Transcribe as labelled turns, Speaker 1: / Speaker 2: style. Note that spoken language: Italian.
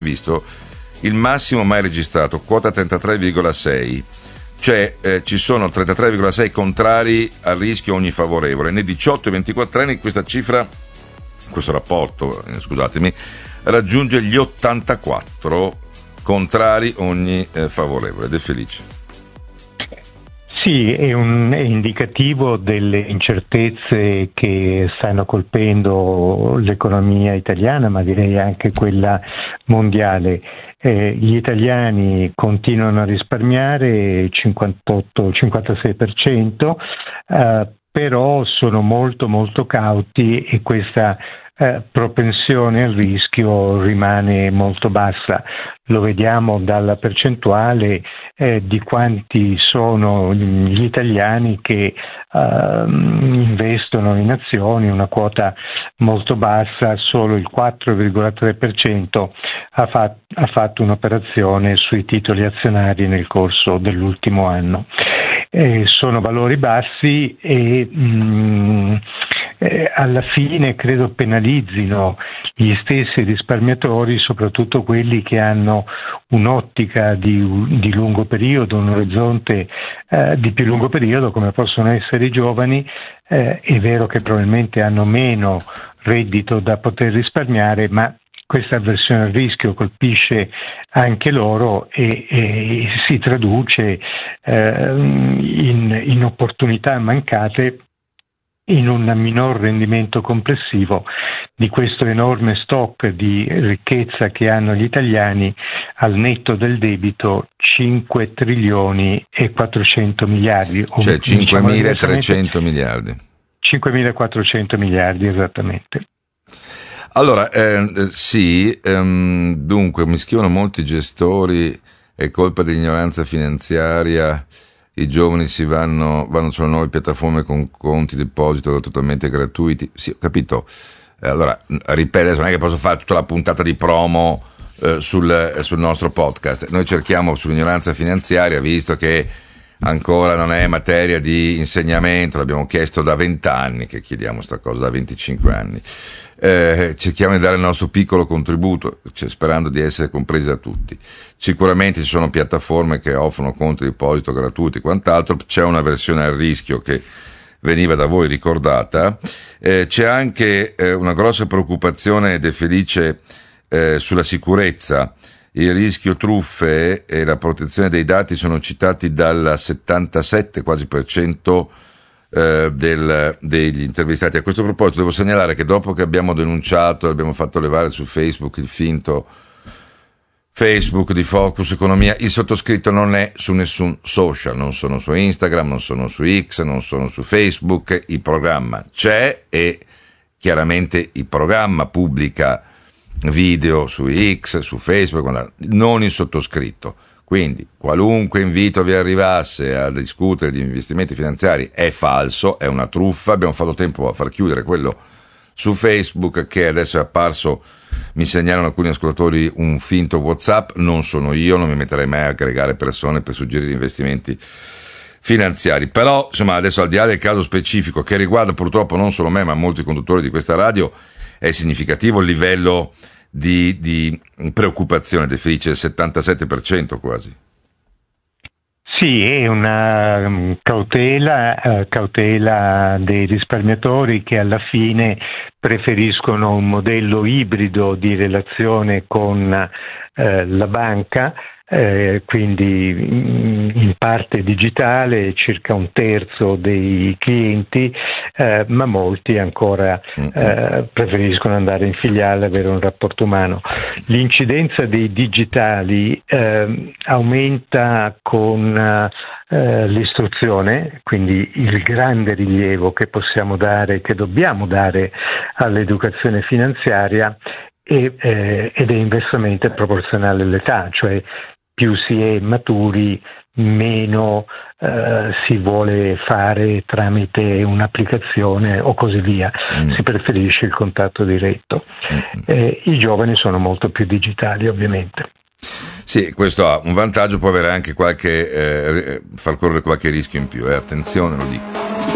Speaker 1: visto il massimo mai registrato, quota 33,6, cioè ci sono 33,6 contrari al rischio ogni favorevole. Nei 18 e 24 anni questa cifra, questo rapporto, scusatemi, raggiunge gli 84 contrari ogni favorevole. De Felice.
Speaker 2: Sì, è indicativo delle incertezze che stanno colpendo l'economia italiana, ma direi anche quella mondiale. Gli italiani continuano a risparmiare 58-56%, però sono molto molto cauti e questa propensione al rischio rimane molto bassa. Lo vediamo dalla percentuale di quanti sono gli italiani che investono in azioni, una quota molto bassa, solo il 4,3% ha fatto un'operazione sui titoli azionari nel corso dell'ultimo anno. Sono valori bassi e alla fine credo penalizzino gli stessi risparmiatori, soprattutto quelli che hanno un'ottica di lungo periodo, un orizzonte di più lungo periodo, come possono essere i giovani. È vero che probabilmente hanno meno reddito da poter risparmiare, ma questa avversione al rischio colpisce anche loro e si traduce in opportunità mancate, in un minor rendimento complessivo di questo enorme stock di ricchezza che hanno gli italiani, al netto del debito 5 trilioni e 400 miliardi.
Speaker 1: Cioè 5.300 miliardi.
Speaker 2: 5.400 miliardi, esattamente.
Speaker 1: Allora, sì, dunque mi scrivono molti gestori, è colpa dell'ignoranza finanziaria, i giovani vanno sulle nuove piattaforme con conti deposito totalmente gratuiti. Sì, ho capito. Allora, ripeto, non è che posso fare tutta la puntata di promo sul nostro podcast. Noi cerchiamo sull'ignoranza finanziaria, visto che ancora non è materia di insegnamento, l'abbiamo chiesto da 20 anni, che chiediamo sta cosa da 25 anni. Cerchiamo di dare il nostro piccolo contributo, sperando di essere compresi da tutti. Sicuramente ci sono piattaforme che offrono conti di deposito gratuiti e quant'altro, c'è una versione al rischio che veniva da voi ricordata, c'è anche una grossa preoccupazione, De Felice, sulla sicurezza. Il rischio truffe e la protezione dei dati sono citati dal 77 quasi per cento degli intervistati. A questo proposito devo segnalare che dopo che abbiamo denunciato, abbiamo fatto levare su Facebook il finto Facebook di Focus Economia, il sottoscritto non è su nessun social, non sono su Instagram, non sono su X, non sono su Facebook, il programma c'è e chiaramente il programma pubblica video su X, su Facebook, non il sottoscritto. Quindi qualunque invito vi arrivasse a discutere di investimenti finanziari è falso, è una truffa. Abbiamo fatto tempo a far chiudere quello su Facebook, che adesso è apparso, mi segnalano alcuni ascoltatori, un finto WhatsApp. Non sono io, non mi metterei mai a aggregare persone per suggerire investimenti finanziari. Però insomma, adesso, al di là del caso specifico che riguarda purtroppo non solo me ma molti conduttori di questa radio, è significativo il livello di preoccupazione, De Felice, il 77% quasi.
Speaker 2: Sì, è una cautela dei risparmiatori che alla fine preferiscono un modello ibrido di relazione con la banca, quindi in parte digitale, circa un terzo dei clienti, ma molti ancora preferiscono andare in filiale, avere un rapporto umano. L'incidenza dei digitali aumenta con l'istruzione, quindi il grande rilievo che possiamo dare, che dobbiamo dare all'educazione finanziaria, ed è inversamente proporzionale all'età, cioè più si è maturi, meno si vuole fare tramite un'applicazione o così via, si preferisce il contatto diretto. I giovani sono molto più digitali, ovviamente.
Speaker 1: Sì, questo ha un vantaggio, può avere anche far correre qualche rischio in più, attenzione, lo dico.